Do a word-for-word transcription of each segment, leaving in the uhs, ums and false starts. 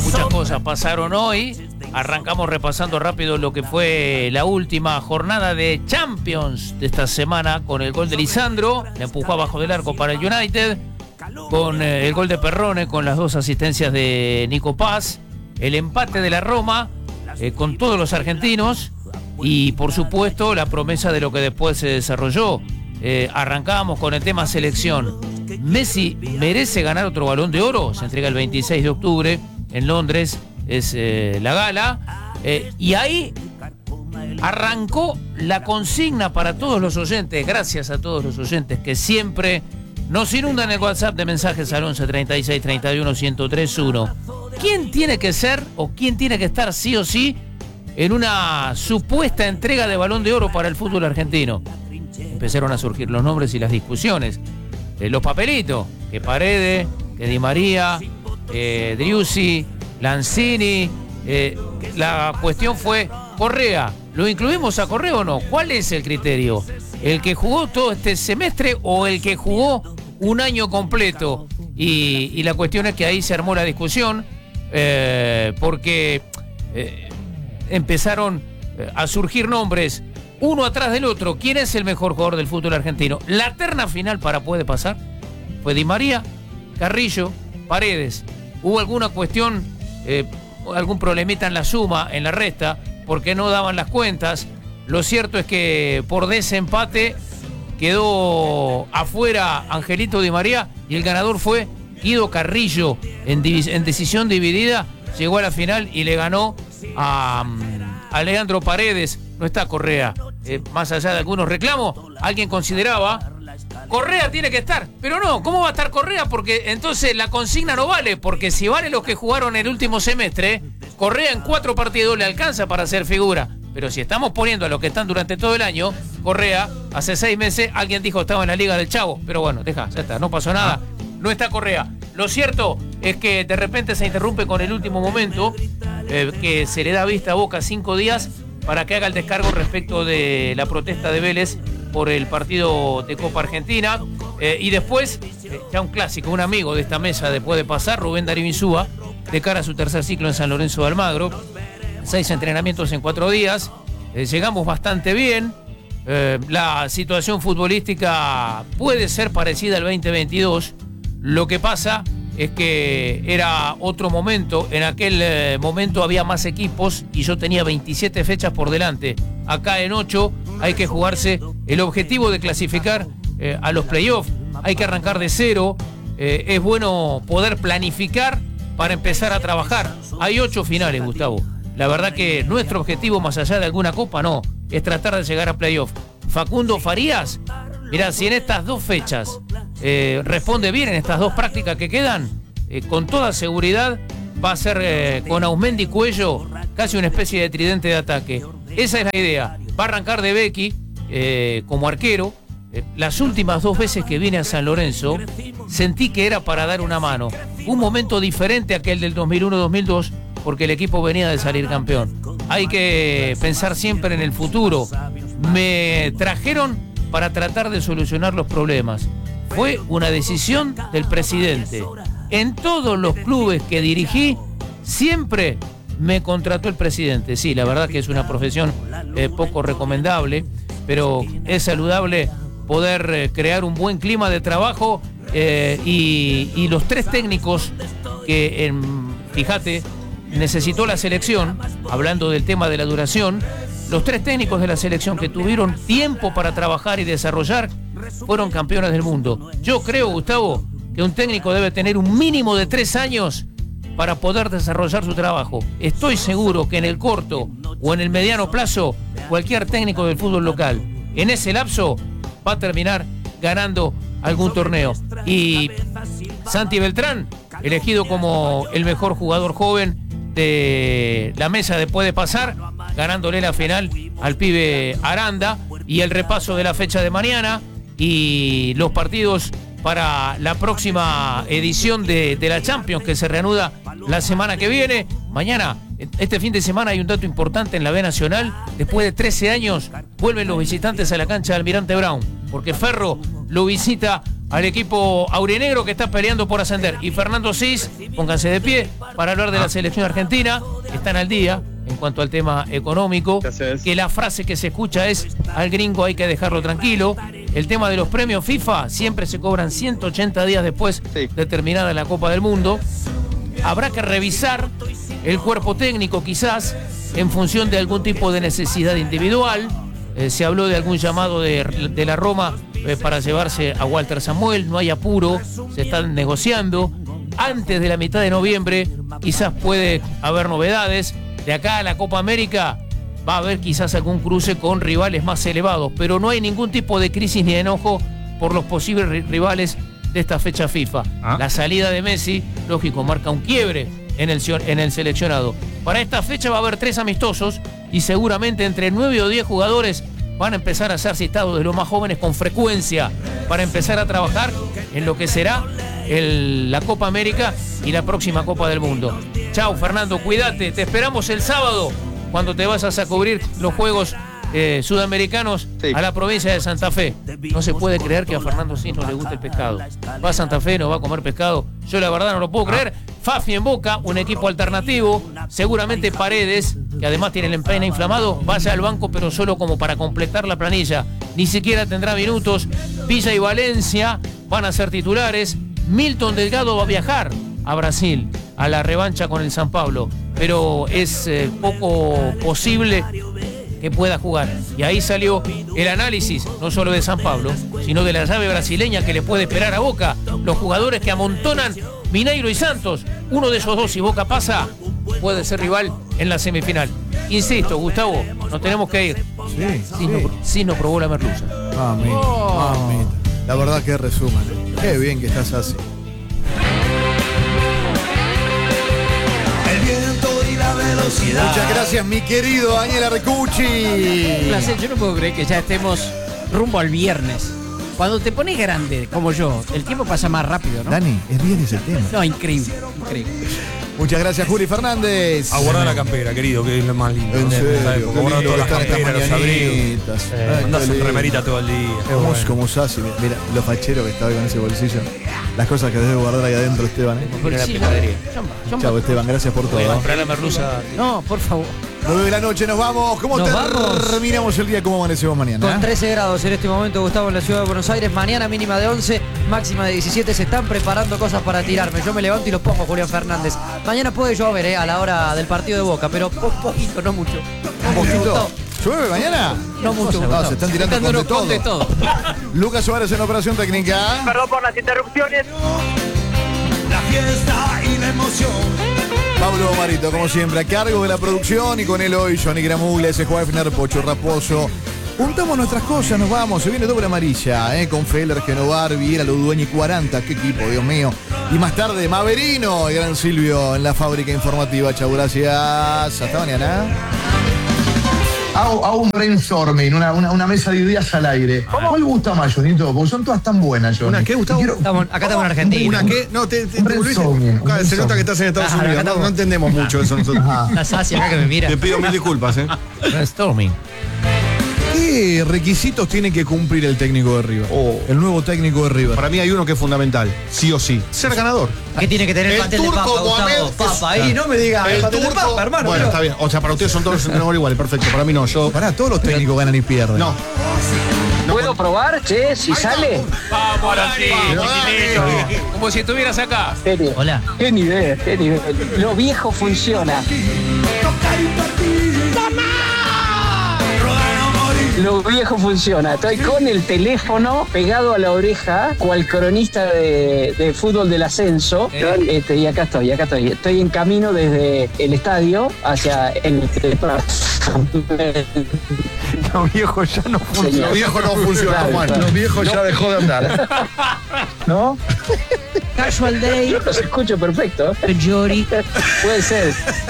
Muchas cosas pasaron hoy. Arrancamos repasando rápido lo que fue la última jornada de Champions de esta semana con el gol de Lisandro, le empujó abajo del arco para el United, con eh, el gol de Perrone, con las dos asistencias de Nico Paz, el empate de la Roma eh, con todos los argentinos y por supuesto la promesa de lo que después se desarrolló. Eh, arrancábamos con el tema selección. Messi merece ganar otro Balón de Oro, se entrega el veintiséis de octubre en Londres, es eh, la gala, eh, y ahí arrancó la consigna para todos los oyentes. Gracias a todos los oyentes que siempre nos inundan el WhatsApp de mensajes al once treinta y seis treinta y uno ciento tres uno. ¿Quién tiene que ser o quién tiene que estar sí o sí en una supuesta entrega de Balón de Oro para el fútbol argentino? Empezaron a surgir los nombres y las discusiones, eh, los papelitos, que Paredes, que Di María, eh, Driussi, Lanzini. Eh, la cuestión fue Correa. ¿Lo incluimos a Correa o no? ¿Cuál es el criterio? ¿El que jugó todo este semestre o el que jugó un año completo? Y, y la cuestión es que ahí se armó la discusión, eh, porque eh, empezaron a surgir nombres uno atrás del otro. ¿Quién es el mejor jugador del fútbol argentino? La terna final para puede pasar fue Di María, Carrillo, Paredes. Hubo alguna cuestión, eh, algún problemita en la suma, en la resta, porque no daban las cuentas. Lo cierto es que por desempate quedó afuera Angelito Di María y el ganador fue Guido Carrillo. En, divis- en decisión dividida llegó a la final y le ganó a, a Leandro Paredes. No está Correa. Eh, más allá de algunos reclamos, alguien consideraba Correa tiene que estar, pero no, ¿cómo va a estar Correa? Porque entonces la consigna no vale, porque si vale los que jugaron el último semestre, Correa en cuatro partidos le alcanza para hacer figura. Pero si estamos poniendo a los que están durante todo el año, Correa, hace seis meses, alguien dijo estaba en la Liga del Chavo, pero bueno, deja, ya está, no pasó nada, no está Correa. Lo cierto es que de repente se interrumpe con el último momento, eh, que se le da vista a Boca cinco días para que haga el descargo respecto de la protesta de Vélez por el partido de Copa Argentina. Eh, y después, eh, ya un clásico, un amigo de esta mesa después de pasar, Rubén Darío Insúa, de cara a su tercer ciclo en San Lorenzo de Almagro. Seis entrenamientos en cuatro días. Eh, llegamos bastante bien. Eh, la situación futbolística puede ser parecida al veinte veintidós. Lo que pasa es que era otro momento. En aquel eh, momento había más equipos y yo tenía veintisiete fechas por delante. Acá en ocho hay que jugarse el objetivo de clasificar eh, a los playoffs. Hay que arrancar de cero. Eh, es bueno poder planificar para empezar a trabajar. Hay ocho finales, Gustavo. La verdad que nuestro objetivo, más allá de alguna copa, no, es tratar de llegar a playoff. Facundo Farías, mirá, si en estas dos fechas eh, responde bien, en estas dos prácticas que quedan, eh, con toda seguridad va a ser eh, con Ausmendi y Cuello casi una especie de tridente de ataque. Esa es la idea. Va a arrancar de Becky eh, como arquero. Eh, las últimas dos veces que vine a San Lorenzo sentí que era para dar una mano. Un momento diferente a aquel del dos mil uno dos mil dos, porque el equipo venía de salir campeón. Hay que pensar siempre en el futuro. Me trajeron para tratar de solucionar los problemas. Fue una decisión del presidente. En todos los clubes que dirigí, siempre me contrató el presidente. Sí, la verdad que es una profesión eh, poco recomendable, pero es saludable poder eh, crear un buen clima de trabajo eh, y, y los tres técnicos que, en, fíjate, necesitó la selección, hablando del tema de la duración, los tres técnicos de la selección que tuvieron tiempo para trabajar y desarrollar fueron campeones del mundo. Yo creo, Gustavo, que un técnico debe tener un mínimo de tres años para poder desarrollar su trabajo. Estoy seguro que en el corto o en el mediano plazo, cualquier técnico del fútbol local, en ese lapso, va a terminar ganando algún torneo. Y Santi Beltrán, elegido como el mejor jugador joven de la mesa después de pasar, ganándole la final al pibe Aranda, y el repaso de la fecha de mañana y los partidos para la próxima edición de, de la Champions, que se reanuda la semana que viene. Mañana, este fin de semana, hay un dato importante en la B Nacional. Después de trece años, vuelven los visitantes a la cancha de Almirante Brown, porque Ferro lo visita al equipo aurinegro que está peleando por ascender. Y Fernando Cis, pónganse de pie para hablar de la selección argentina. Están al día en cuanto al tema económico. Que la frase que se escucha es: al gringo hay que dejarlo tranquilo. El tema de los premios FIFA siempre se cobran ciento ochenta días después sí. de terminada la Copa del Mundo. Habrá que revisar el cuerpo técnico quizás en función de algún tipo de necesidad individual. Eh, se habló de algún llamado de, de la Roma eh, para llevarse a Walter Samuel. No hay apuro, se están negociando. Antes de la mitad de noviembre quizás puede haber novedades. De acá a la Copa América va a haber quizás algún cruce con rivales más elevados, pero no hay ningún tipo de crisis ni de enojo por los posibles rivales de esta fecha FIFA. ¿Ah? La salida de Messi, lógico, marca un quiebre en el, en el seleccionado. Para esta fecha va a haber tres amistosos y seguramente entre nueve o diez jugadores van a empezar a ser citados de los más jóvenes con frecuencia para empezar a trabajar en lo que será el, la Copa América y la próxima Copa del Mundo. Chau, Fernando, cuídate, te esperamos el sábado cuando te vas a cubrir los Juegos eh, Sudamericanos sí. a la provincia de Santa Fe. No se puede creer que a Fernando Cis no le guste el pescado. Va a Santa Fe, no va a comer pescado. Yo la verdad no lo puedo creer. Fafi en Boca, un equipo alternativo. Seguramente Paredes, que además tiene el empeine inflamado, vaya al banco, pero solo como para completar la planilla. Ni siquiera tendrá minutos. Villa y Valencia van a ser titulares. Milton Delgado va a viajar a Brasil a la revancha con el San Pablo, pero es eh, poco posible que pueda jugar. Y ahí salió el análisis, no solo de San Pablo, sino de la llave brasileña que le puede esperar a Boca. Los jugadores que amontonan Mineiro y Santos, uno de esos dos, si Boca pasa, puede ser rival en la semifinal. Insisto, Gustavo, nos tenemos que ir. Sí, sí, sí. No, sí nos probó la merluza. Mamita, oh. mamita. La verdad que resumen. Qué bien que estás así. Muchas gracias, mi querido Daniel Arcucci. Un placer, yo no puedo creer que ya estemos rumbo al viernes. Cuando te pones grande, como yo, el tiempo pasa más rápido, ¿no? Dani, es viernes el tema. No, increíble, increíble. Muchas gracias, Juli Fernández. A guardar la campera, querido, que es lo más lindo. En serio, guardar todas las camperas, los abrigos. Andas en remerita todo el día. Como, bueno. como Sassi, mira, los facheros que está hoy con ese bolsillo. Las cosas que debe guardar ahí adentro, Esteban. ¿eh? La Chao, Esteban, gracias por todo. Comprar la merluza. No, por favor. nueve de la noche, nos vamos. ¿Cómo nos terminamos vamos. el día? ¿Cómo amanecemos mañana? Con trece grados en este momento, Gustavo, en la ciudad de Buenos Aires. Mañana mínima de once, máxima de diecisiete. Se están preparando cosas para tirarme. Yo me levanto y los pongo, Julián Fernández. Mañana puede llover eh, a la hora del partido de Boca, pero un poquito, no mucho. ¿Un poquito? ¿Llueve mañana? No mucho. No, se están tirando con de todo. Con de todo. Lucas Suárez en operación técnica. Perdón por las interrupciones. La fiesta y la emoción. Pablo Marito, como siempre, a cargo de la producción, y con él hoy Johnny Gramuglia, ese Huefner, Pocho Raposo. Juntamos nuestras cosas, nos vamos, se viene doble amarilla, ¿eh? Con Feller, Genovar, Viera, Ludueña y cuarenta, qué equipo, Dios mío. Y más tarde, Maverino, el gran Silvio en la fábrica informativa. Chau, gracias, hasta mañana. Hago, hago un brainstorming, una, una, una mesa de ideas al aire. ¿Cómo? ¿Cuál gusta más, Jonito? Porque son todas tan buenas, Johnny. ¿Una qué, Gustavo? Quiero... Estamos, acá estamos en Argentina. ¿Una qué? No, te, te, un te brainstorming. Acá, se nota que estás en Estados Ah, Unidos, no, no entendemos mucho eso nosotros. La Sasia acá que me mira. Te pido mil disculpas, ¿eh? Brainstorming. ¿Qué requisitos tiene que cumplir el técnico de River? Oh. El nuevo técnico de River. Para mí hay uno que es fundamental, sí o sí. Ser ganador. ¿Qué tiene que tener el El pastel de turco papa, Gustavo? Mohamed Papa, es- ahí no me diga. El pastel de turco- papa, hermano. Bueno, pero- está bien. O sea, para ustedes son todos entrenadores iguales, perfecto. Para mí no, yo. Pará, todos los técnicos ganan y pierden. No. ¿Puedo probar, che? Si sale. Vamos ahora sí, chiquilito. Como si estuvieras acá. Serio. Hola. Qué nivel, qué nivel. Lo viejo funciona. Lo viejo funciona. Estoy con el teléfono pegado a la oreja, cual cronista de, de fútbol del ascenso. Este, y acá estoy, acá estoy. Estoy en camino desde el estadio hacia el. Lo viejo ya no funciona. Lo viejo no funciona, Juan. Lo viejo ya dejó de andar. ¿No? Casual Day, Yo los escucho perfecto. Jory. Puede ser.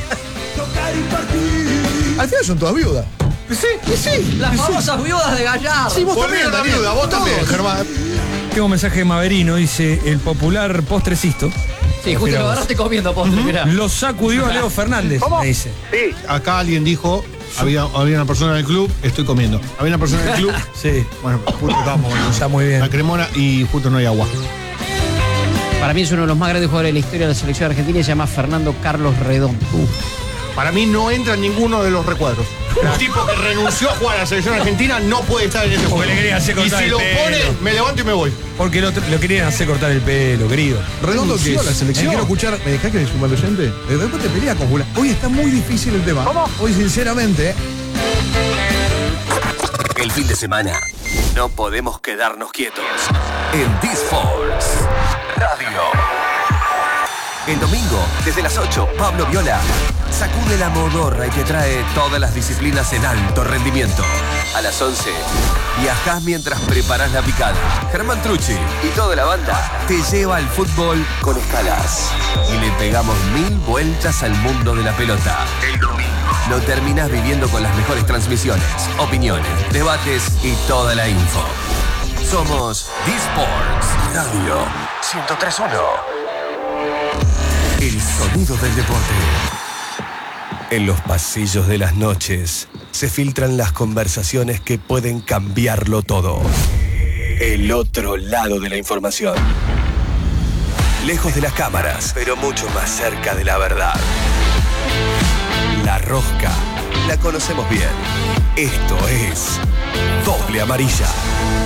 Al final son todas viudas. Sí, sí. Las famosas viudas de Gallardo. Sí, vos también, Volvieron a Daniel. viuda, vos también, Todos. Germán. Tengo un mensaje de Maverino, dice el popular postrecisto. Sí, justo lo agarraste comiendo postre, mirá. Lo sacudió a Leo Fernández, ¿Cómo? me dice. Sí. Acá alguien dijo Había, había una persona en el club, estoy comiendo. Había una persona en el club. Sí. Bueno, justo estábamos con Está muy bien. la cremona y justo no hay agua. Para mí es uno de los más grandes jugadores de la historia de la selección argentina y se llama Fernando Carlos Redondo. Para mí no entra en ninguno de los recuadros. El tipo que renunció a jugar a la selección argentina no puede estar en ese juego. Porque le querían hacer Y cortar si el lo pelo. pone, me levanto y me voy. Porque lo, lo querían hacer cortar el pelo, querido. Redondo que Renunció es. a la selección. Eh, quiero escuchar, ¿me dejás que es un mal oyente? Eh, Después te pelea con Julián. Hoy está muy difícil el tema. ¿Cómo? Hoy, sinceramente, eh, El fin de semana no podemos quedarnos quietos. En Disforce Radio. El domingo, desde las ocho, Pablo Viola sacude la modorra y te trae todas las disciplinas en alto rendimiento. A las once, viajás mientras preparas la picada. Germán Trucci y toda la banda te lleva al fútbol con escalas. Y le pegamos mil vueltas al mundo de la pelota. El domingo lo terminás viviendo con las mejores transmisiones, opiniones, debates y toda la info. Somos Disports Radio ciento tres punto uno. El sonido del deporte. En los pasillos de las noches se filtran las conversaciones que pueden cambiarlo todo. El otro lado de la información. Lejos de las cámaras, pero mucho más cerca de la verdad. La rosca la conocemos bien. Esto es Doble Amarilla.